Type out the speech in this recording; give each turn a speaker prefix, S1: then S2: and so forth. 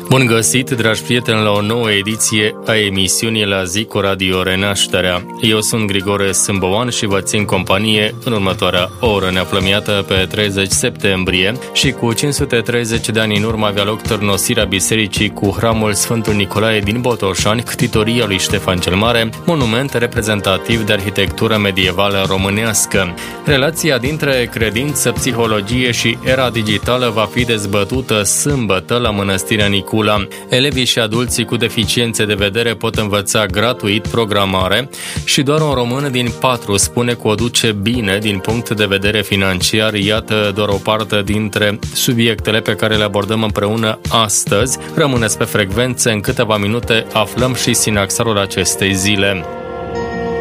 S1: Bun găsit, dragi prieteni, la o nouă ediție a emisiunii La Zi cu Radio Renașterea. Eu sunt Grigore Sâmbovan și vă țin companie în următoarea oră. Ne aflăm iată pe 30 septembrie și cu 530 de ani în urmă avea loc târnosirea bisericii cu hramul Sfântul Nicolae din Botoșani, ctitoria lui Ștefan cel Mare, monument reprezentativ de arhitectură medievală românească. Relația dintre credință, psihologie și era digitală va fi dezbătută sâmbătă la Mănăstirea Nicula. Elevii și adulții cu deficiențe de vedere pot învăța gratuit programare și doar un român din 4 spune că o duce bine din punct de vedere financiar. Iată doar o parte dintre subiectele pe care le abordăm împreună astăzi. Rămâneți pe frecvență, în câteva minute aflăm și sinaxarul acestei zile.